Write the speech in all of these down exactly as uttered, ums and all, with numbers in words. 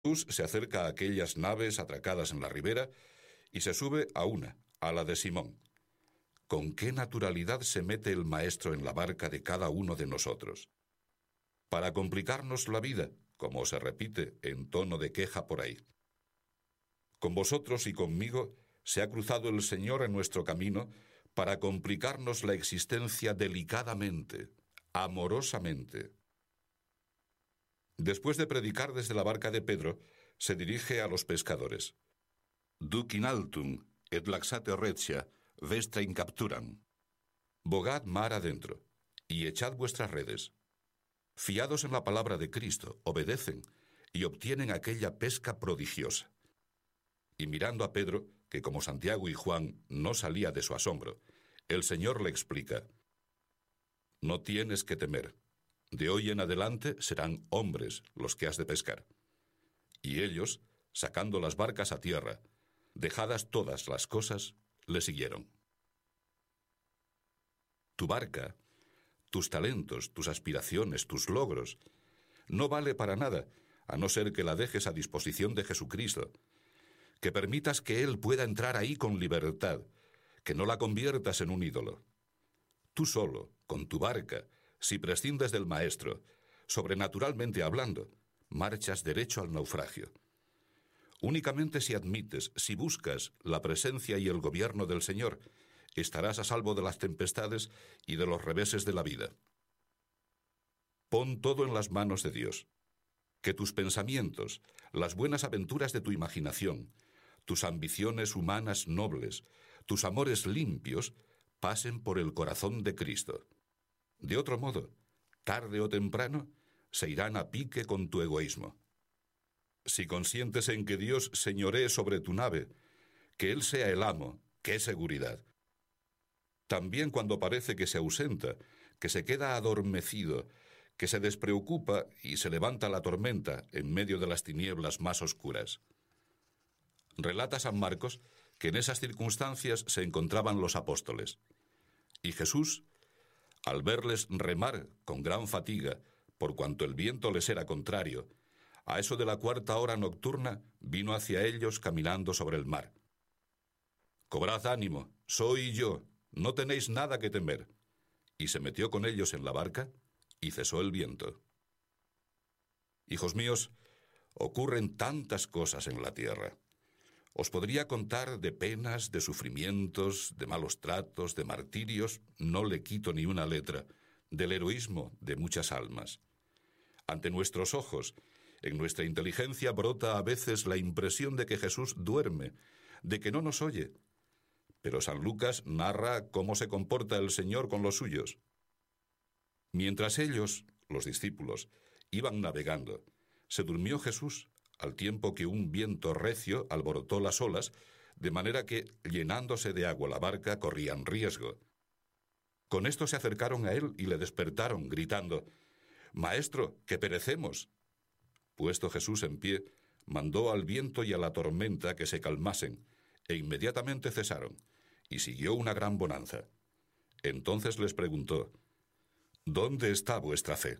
Jesús se acerca a aquellas naves atracadas en la ribera y se sube a una, a la de Simón. ¿Con qué naturalidad se mete el Maestro en la barca de cada uno de nosotros? Para complicarnos la vida, como se repite en tono de queja por ahí. Con vosotros y conmigo se ha cruzado el Señor en nuestro camino para complicarnos la existencia delicadamente, amorosamente. Después de predicar desde la barca de Pedro, se dirige a los pescadores. Duc in altum, et laxate retia, vestra in capturam. Bogad mar adentro, y echad vuestras redes. Fiados en la palabra de Cristo, obedecen, y obtienen aquella pesca prodigiosa. Y mirando a Pedro, que como Santiago y Juan no salía de su asombro, el Señor le explica: no tienes que temer. De hoy en adelante serán hombres los que has de pescar. Y ellos, sacando las barcas a tierra, dejadas todas las cosas, le siguieron. Tu barca, tus talentos, tus aspiraciones, tus logros, no vale para nada, a no ser que la dejes a disposición de Jesucristo, que permitas que Él pueda entrar ahí con libertad, que no la conviertas en un ídolo. Tú solo, con tu barca, si prescindes del Maestro, sobrenaturalmente hablando, marchas derecho al naufragio. Únicamente si admites, si buscas la presencia y el gobierno del Señor, estarás a salvo de las tempestades y de los reveses de la vida. Pon todo en las manos de Dios. Que tus pensamientos, las buenas aventuras de tu imaginación, tus ambiciones humanas nobles, tus amores limpios, pasen por el corazón de Cristo. De otro modo, tarde o temprano, se irán a pique con tu egoísmo. Si consientes en que Dios señoree sobre tu nave, que Él sea el amo, ¡qué seguridad! También cuando parece que se ausenta, que se queda adormecido, que se despreocupa y se levanta la tormenta en medio de las tinieblas más oscuras. Relata San Marcos que en esas circunstancias se encontraban los apóstoles. Y Jesús, al verles remar con gran fatiga, por cuanto el viento les era contrario, a eso de la cuarta hora nocturna vino hacia ellos caminando sobre el mar. «Cobrad ánimo, soy yo, no tenéis nada que temer». Y se metió con ellos en la barca y cesó el viento. Hijos míos, ocurren tantas cosas en la tierra. Os podría contar de penas, de sufrimientos, de malos tratos, de martirios, no le quito ni una letra, del heroísmo de muchas almas. Ante nuestros ojos, en nuestra inteligencia brota a veces la impresión de que Jesús duerme, de que no nos oye. Pero San Lucas narra cómo se comporta el Señor con los suyos. Mientras ellos, los discípulos, iban navegando, se durmió Jesús, al tiempo que un viento recio alborotó las olas, de manera que, llenándose de agua la barca, corrían riesgo. Con esto se acercaron a él y le despertaron, gritando: «Maestro, que perecemos». Puesto Jesús en pie, mandó al viento y a la tormenta que se calmasen, e inmediatamente cesaron, y siguió una gran bonanza. Entonces les preguntó: «¿Dónde está vuestra fe?».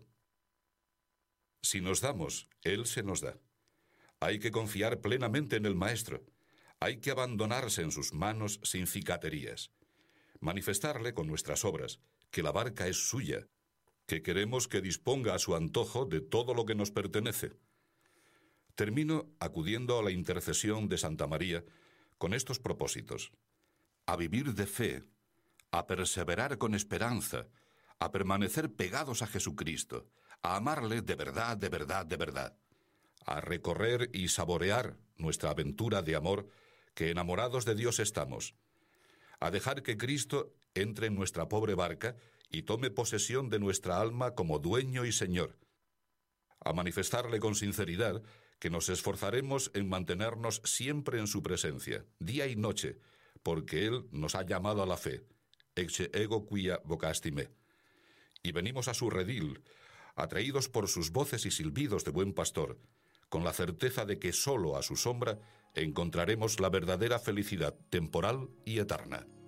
Si nos damos, Él se nos da. Hay que confiar plenamente en el Maestro. Hay que abandonarse en sus manos sin cicaterías. Manifestarle con nuestras obras que la barca es suya, que queremos que disponga a su antojo de todo lo que nos pertenece. Termino acudiendo a la intercesión de Santa María con estos propósitos: a vivir de fe, a perseverar con esperanza, a permanecer pegados a Jesucristo, a amarle de verdad, de verdad, de verdad, a recorrer y saborear nuestra aventura de amor, que enamorados de Dios estamos, a dejar que Cristo entre en nuestra pobre barca y tome posesión de nuestra alma como dueño y Señor, a manifestarle con sinceridad que nos esforzaremos en mantenernos siempre en su presencia, día y noche, porque Él nos ha llamado a la fe, exe ego quia vocasti me, y venimos a su redil, atraídos por sus voces y silbidos de buen pastor, con la certeza de que solo a su sombra encontraremos la verdadera felicidad temporal y eterna.